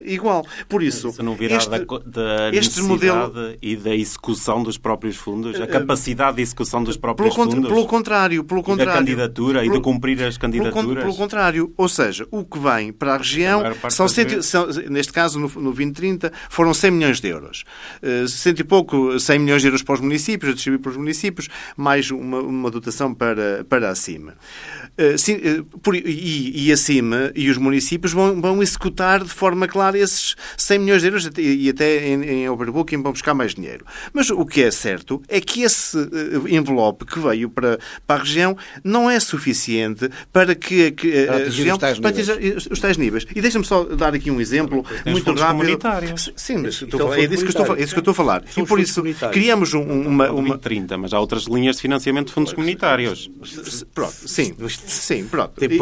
igual. Por isso, não virá da necessidade e da execução dos próprios fundos, a capacidade de execução dos próprios fundos. Pelo contrário. Da candidatura e de cumprir as candidaturas. Pelo contrário. Ou seja, o que vem para a região neste caso, no 2030, foram 100 milhões de euros. 100 milhões de euros para os municípios, a distribuir para os municípios, mais uma dotação para acima. E acima, e os municípios vão executar de forma clara esses 100 milhões de euros e até em overbooking vão buscar mais dinheiro. Mas o que é certo é que esse envelope que veio para a região não é suficiente para que a região os tais níveis. E deixa-me só dar aqui um exemplo muito rápido. Sim, mas é disso que eu estou a falar. E por isso criamos uma 30, mas há outras linhas de financiamento de fundos comunitários. Pronto, sim, pronto. Tem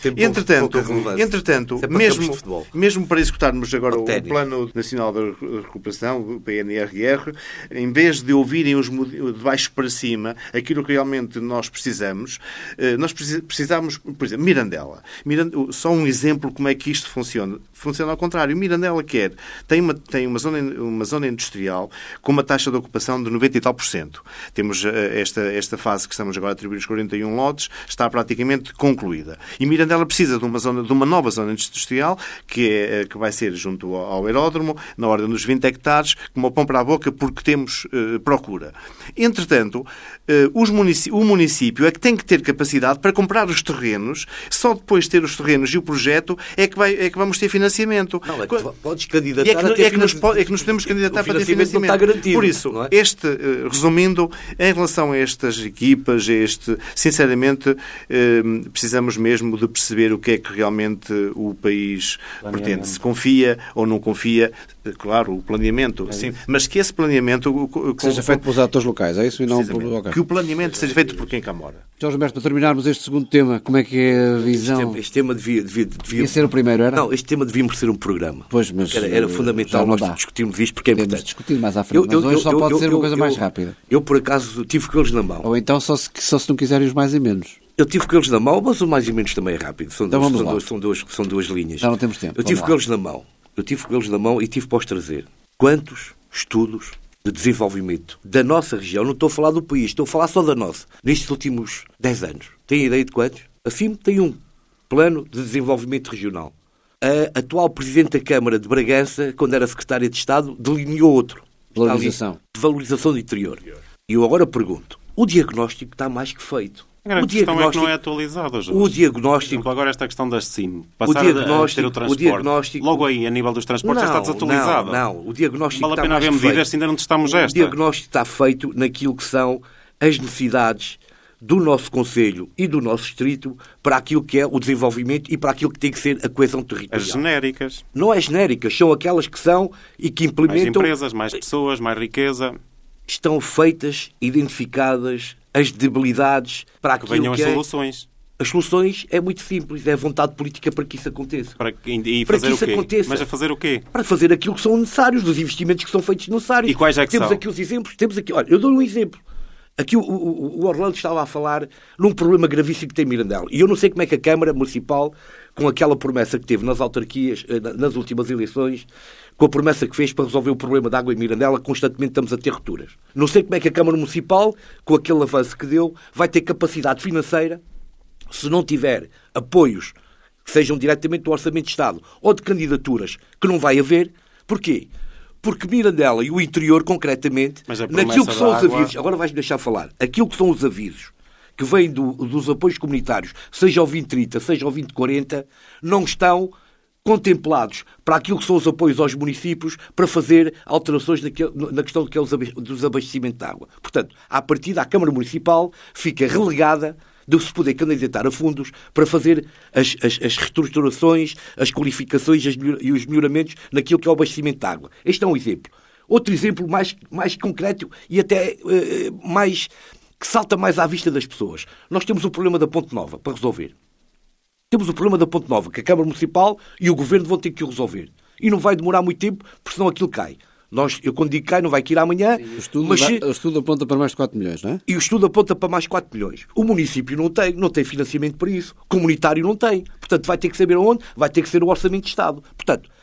Entretanto, mesmo para executarmos agora o Plano Nacional de Recuperação, o PNRR, em vez de ouvirem de baixo para cima aquilo que realmente nós precisamos por exemplo, Mirandela. Só um exemplo como é que isto funciona. Funciona ao contrário. Mirandela tem uma zona industrial com uma taxa de ocupação de 90 e tal %. Temos esta fase que estamos agora a atribuir os 41 lotes, está praticamente concluída. E Mirandela precisa de uma nova zona industrial que vai ser junto ao aeródromo, na ordem dos 20 hectares, como pão para a boca, porque temos procura. Entretanto, o município é que tem que ter capacidade para comprar os terrenos, só depois de ter os terrenos e o projeto é que vamos ter financiamento. Não, podes candidatar é que nos podemos candidatar para ter financiamento. Não está garantido, por isso, não é? Resumindo, em relação a estas equipas, sinceramente, precisamos mesmo de perceber o que é que realmente o país pretende. Se confia ou não confia, claro, o planeamento, sim, mas que esse planeamento seja feito pelos atores locais, é isso? E não que o planeamento seja feito por quem cá mora. Jorge Humberto, para terminarmos este segundo tema, como é que é a visão? Este tema devia ser o primeiro, era? Não, este tema devia ser um programa. Pois, mas era fundamental nós discutirmos isto porque é importante. Temos discutir mais à frente, mas hoje só pode ser uma coisa mais rápida. Eu, por acaso, tive com eles na mão. Ou então só se não quiserem os mais e menos. Eu tive com eles na mão, mas o mais e menos também é rápido. São duas linhas. Já não temos tempo. Eu tive com eles na mão e tive para os trazer. Quantos estudos de desenvolvimento da nossa região, não estou a falar do país, estou a falar só da nossa, nestes últimos 10 anos. Tem ideia de quantos? A FIM tem um plano de desenvolvimento regional. A atual Presidente da Câmara de Bragança, quando era Secretária de Estado, delineou outro. Valorização. De valorização do interior. E eu agora pergunto, o diagnóstico está mais que feito. A questão é que não é atualizado. O diagnóstico... Exemplo, agora esta questão das SIM. Passar a ter o transporte. Logo aí, a nível dos transportes, já está desatualizado. Não. O diagnóstico vale a pena haver medidas se ainda não testamos esta. O diagnóstico está feito naquilo que são as necessidades do nosso concelho e do nosso distrito para aquilo que é o desenvolvimento e para aquilo que tem que ser a coesão territorial. As genéricas. Não é genéricas, são aquelas que são e que implementam... Mais empresas, mais pessoas, mais riqueza. Estão feitas, identificadas as debilidades para aquilo que venham as soluções. As soluções é muito simples, é vontade política para que isso aconteça. Para que fazer isso o quê? Aconteça. Mas a fazer o quê? Para fazer aquilo que são necessários, dos investimentos que são feitos necessários. E quais é que temos são? Aqui os exemplos, olha, eu dou-lhe um exemplo. Aqui o Orlando estava a falar num problema gravíssimo que tem Mirandela. E eu não sei como é que a Câmara Municipal, com aquela promessa que teve nas autarquias, nas últimas eleições, com a promessa que fez para resolver o problema da água em Mirandela, constantemente estamos a ter rupturas. Não sei como é que a Câmara Municipal, com aquele avanço que deu, vai ter capacidade financeira, se não tiver apoios que sejam diretamente do Orçamento de Estado ou de candidaturas, que não vai haver. Porquê? Porque Mirandela e o interior, concretamente, naquilo que são os avisos... Agora vais-me deixar falar. Aquilo que são os avisos que vêm dos apoios comunitários, seja ao 2030, seja ao 2040, não estão contemplados para aquilo que são os apoios aos municípios para fazer alterações na questão dos abastecimentos de água. Portanto, à partida, a Câmara Municipal fica relegada de se poder candidatar a fundos para fazer as reestruturações, as qualificações e os melhoramentos naquilo que é o abastecimento de água. Este é um exemplo. Outro exemplo mais concreto e até que salta mais à vista das pessoas. Nós temos o problema da Ponte Nova para resolver. Temos o problema da Ponte Nova, que a Câmara Municipal e o Governo vão ter que o resolver. E não vai demorar muito tempo, porque senão aquilo cai. Eu quando digo cai, não vai cair amanhã. Sim, o estudo aponta para mais de 4 milhões, não é? E o estudo aponta para mais de 4 milhões. O município não tem financiamento para isso. O comunitário não tem. Portanto, vai ter que saber onde, vai ter que ser o Orçamento de Estado. Portanto,